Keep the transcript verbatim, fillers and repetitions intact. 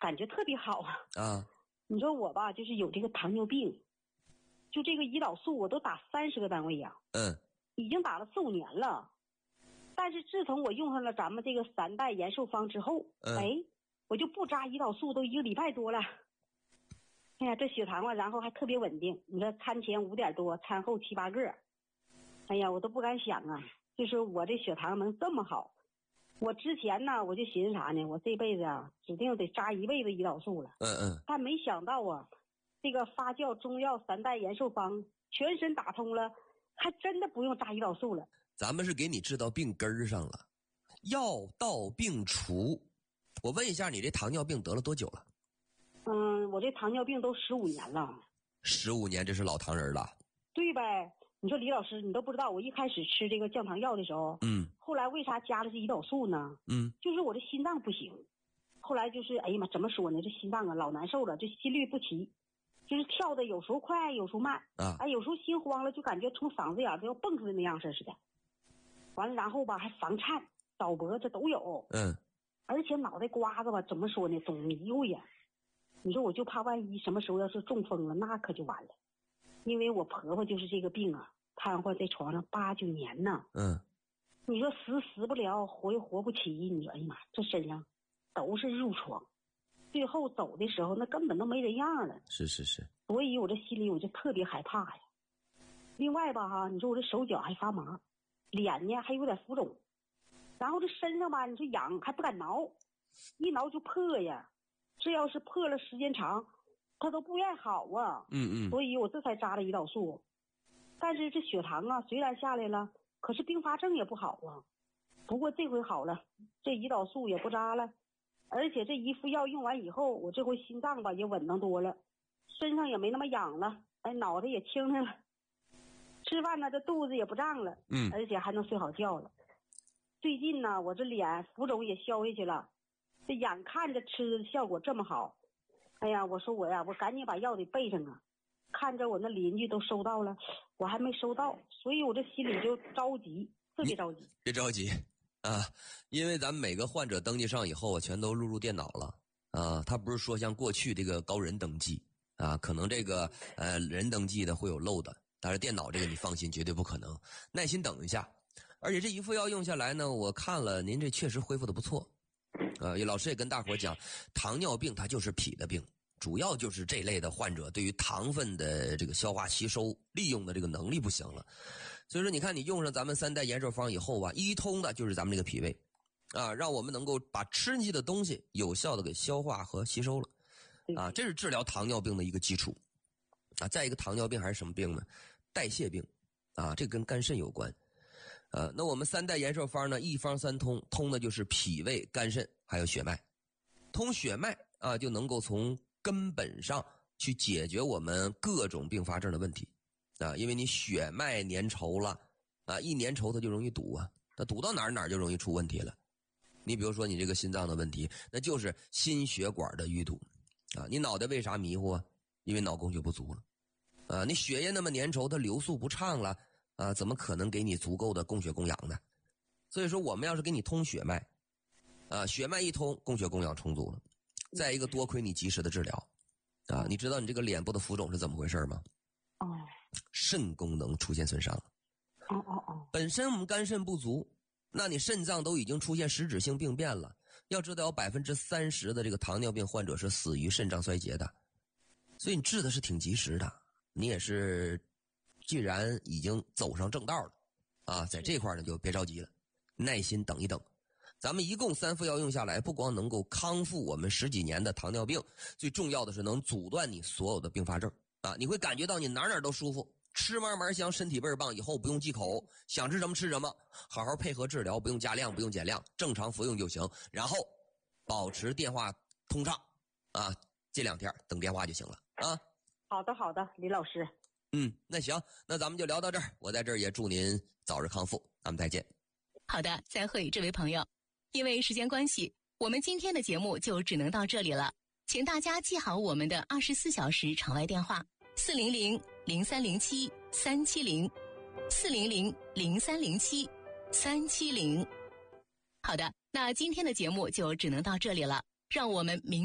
感觉特别好啊。 啊， 你说我吧，就是有这个糖尿病，就这个胰岛素我都打三十个单位呀、 嗯， 已经打了四五年了。但是自从我用上了咱们这个三代延寿方之后， 嗯哎，我就不扎胰岛素都一个礼拜多了。哎呀，这血糖啊，然后还特别稳定。你说餐前五点多，餐后七八个，哎呀，我都不敢想啊，就是我这血糖能这么好。我之前呢，我就寻思啥呢？我这辈子啊，指定得扎一辈子胰岛素了。 嗯嗯， 但没想到啊，这个发酵中药三代延寿方全身打通了，还真的不用扎胰岛素了。 咱们是给你治到病根儿上了，药到病除。我问一下，你这糖尿病得了多久了？ 嗯，我这糖尿病都十五年了。 十五年，这是老糖人了。 对呗？你说李老师，你都不知道，我一开始吃这个降糖药的时候， 嗯后来为啥加了这胰岛素呢？ 嗯， 就是我这心脏不行，后来就是哎呀妈，怎么说呢？这心脏啊老难受了，这心律不齐，就是跳的有时候快，有时候慢啊， 哎，有时候心慌了，就感觉从嗓子眼都要蹦出来那样式似的。完了，然后吧还房颤、倒脖这都有， 嗯， 而且脑袋瓜子吧，怎么说呢，总迷糊呀。你说我就怕万一什么时候要是中风了，那可就完了。因为我婆婆就是这个病啊，瘫痪在床上八九年呢。 嗯， 你说死死不了，活又活不起，你说哎呀妈，这身上都是褥疮，最后走的时候那根本都没人样了。 是是是， 所以我这心里我就特别害怕呀。另外吧哈，你说我这手脚还发麻，脸呢还有点浮肿，然后这身上吧，你说痒还不敢挠，一挠就破呀。这要是破了时间长，它都不愿好啊。 嗯嗯， 所以我这才扎了胰岛素。但是这血糖啊虽然下来了，可是并发症也不好啊。不过这回好了，这胰岛素也不扎了，而且这一副药用完以后，我这回心脏吧也稳当多了，身上也没那么痒了，哎，脑袋也轻省了，吃饭呢这肚子也不胀了， 嗯， 而且还能睡好觉了。最近呢，我这脸浮肿也消下去了，这眼看着吃的效果这么好，哎呀，我说我呀，我赶紧把药得备上啊。看着我那邻居都收到了，我还没收到，所以我这心里就着急，特别着急。 别着急啊，因为咱们每个患者登记上以后啊，全都录入电脑了啊。他不是说像过去这个高人登记啊，可能这个呃人登记的会有漏的，但是电脑这个你放心，绝对不可能。耐心等一下。而且这一副药用下来呢，我看了您这确实恢复的不错。呃，老师也跟大伙讲，糖尿病它就是脾的病。主要就是这类的患者对于糖分的这个消化吸收利用的这个能力不行了，所以说你看你用上咱们三代延寿方以后啊，一通的就是咱们这个脾胃啊，让我们能够把吃进去的东西有效的给消化和吸收了啊，这是治疗糖尿病的一个基础啊。再一个，糖尿病还是什么病呢？代谢病啊，这跟肝肾有关。呃，那我们三代延寿方呢，一方三通，通的就是脾胃、肝肾还有血脉，通血脉啊，就能够从根本上去解决我们各种并发症的问题啊，因为你血脉粘稠了啊，一粘稠它就容易堵啊，那堵到哪儿哪儿就容易出问题了。你比如说你这个心脏的问题，那就是心血管的淤堵啊。你脑袋为啥迷糊啊？因为脑供血不足了啊。你血液那么粘稠，它流速不畅了啊，怎么可能给你足够的供血供氧呢？所以说我们要是给你通血脉啊，血脉一通，供血供氧充足了。再一个，多亏你及时的治疗啊！你知道你这个脸部的浮肿是怎么回事吗？ 哦， 肾功能出现损伤了。 哦哦哦， 本身我们肝肾不足，那你肾脏都已经出现实质性病变了。要知道有百分之三十的这个糖尿病患者是死于肾脏衰竭的，所以你治的是挺及时的。你也是，既然已经走上正道了啊，在这块呢就别着急了，耐心等一等。咱们一共三副药用下来，不光能够康复我们十几年的糖尿病，最重要的是能阻断你所有的并发症啊！你会感觉到你哪哪都舒服，吃嘛嘛香，身体倍儿棒，以后不用忌口，想吃什么吃什么，好好配合治疗，不用加量，不用减量，正常服用就行。然后保持电话通畅啊，这两天等电话就行了啊。 好的好的，李老师。 嗯，那行，那咱们就聊到这儿。我在这儿也祝您早日康复，咱们再见。 好的，再会，这位朋友。因为时间关系，我们今天的节目就只能到这里了，请大家记好我们的二十四小时场外电话四零零零三零七三七零四零零零三零七三七零。好的，那今天的节目就只能到这里了，让我们明